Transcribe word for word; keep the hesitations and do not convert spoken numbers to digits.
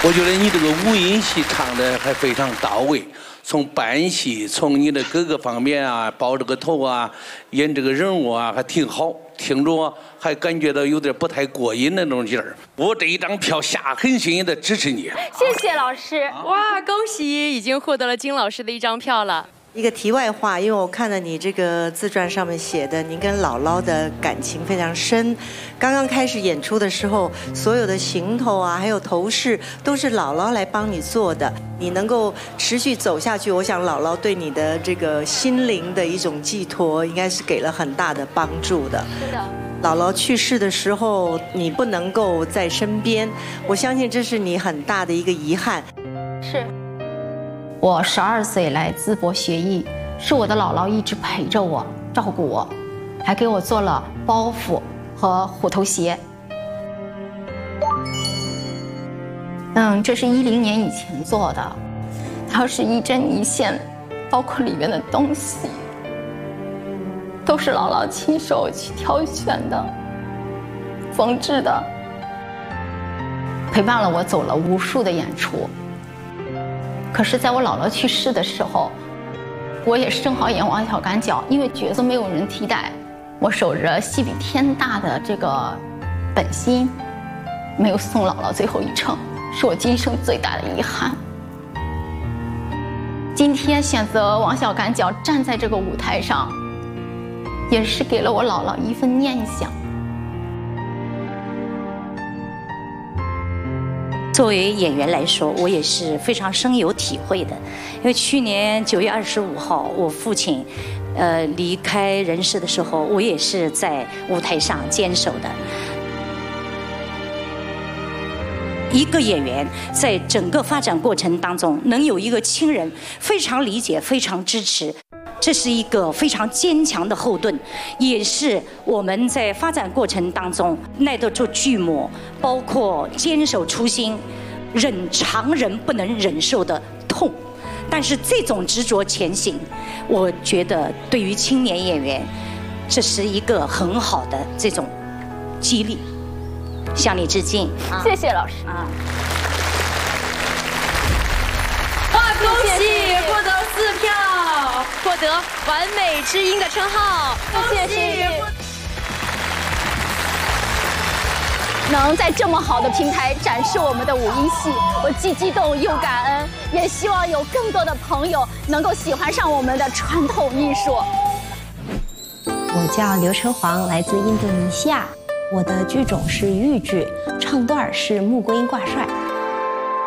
我觉得你这个五音戏唱的还非常到位，从扮戏，从你的各个方面啊，包这个头啊，演这个人物啊，还挺好。听着还感觉到有点不太过瘾那种劲儿。我这一张票下狠心的支持你。 谢谢老师。 哇，恭喜，已经获得了金老师的一张票了。 一个题外话，因为我看了你这个自传上面写的，您跟姥姥的感情非常深。刚刚开始演出的时候，所有的行头啊，还有头饰，都是姥姥来帮你做的。你能够持续走下去，我想姥姥对你的这个心灵的一种寄托，应该是给了很大的帮助的。 是的。 姥姥去世的时候，你不能够在身边，我相信这是你很大的一个遗憾。 是。 我十二岁来淄博学艺，是我的姥姥一直陪着我，照顾我，还给我做了包袱和虎头鞋。嗯，这是一零年以前做的，它是一针一线，包括里面的东西，都是姥姥亲手去挑选的、缝制的，陪伴了我走了无数的演出。可是，在我姥姥去世的时候，我也是正好演王小干角，因为角色没有人替代，我守着戏比天大的这个本心，没有送姥姥最后一程，是我今生最大的遗憾。今天选择王小干角站在这个舞台上，也是给了我姥姥一份念想。 作为演员来说，我也是非常深有体会的，因为去年九月二十五号，我父亲，呃，离开人世的时候，我也是在舞台上坚守的。一个演员在整个发展过程当中，能有一个亲人非常理解、非常支持，这是一个非常坚强的后盾，也是我们在发展过程当中耐得住巨磨，包括坚守初心，忍常人不能忍受的痛。但是这种执着前行，我觉得对于青年演员，这是一个很好的这种激励。向你致敬， 谢谢老师啊！ 哇，恭喜获得四票，获得完美知音的称号， 谢谢。能在这么好的平台展示我们的五音戏，我既激动又感恩，也希望有更多的朋友能够喜欢上我们的传统艺术。 我叫刘晨煌，来自印度尼西亚。我的剧种是豫剧，唱段是穆桂英挂帅。